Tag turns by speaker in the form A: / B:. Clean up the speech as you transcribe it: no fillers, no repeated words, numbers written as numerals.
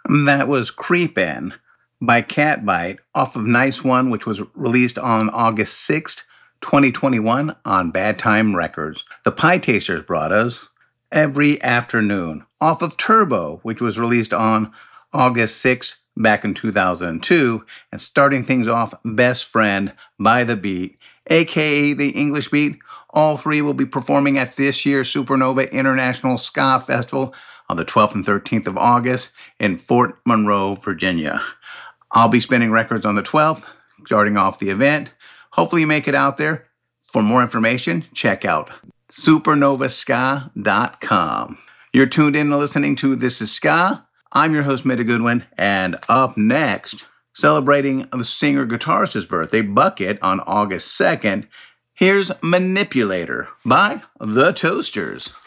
A: That was Creepin' by Catbite off of Nice One, which was released on August 6th, 2021 on Bad Time Records. The Pie Tasters brought us Every Afternoon off of Turbo, which was released on August 6th back in 2002. And starting things off, Best Friend by The Beat, aka The English Beat. All three will be performing at this year's Supernova International Ska Festival on the 12th and 13th of August in Fort Monroe, Virginia. I'll be spinning records on the 12th, starting off the event. Hopefully you make it out there. For more information, check out supernovaska.com. You're tuned in and listening to This is Ska. I'm your host, Meta Goodwin, and up next, celebrating the singer-guitarist's birthday, Bucket, on August 2nd, here's Manipulator by The Toasters.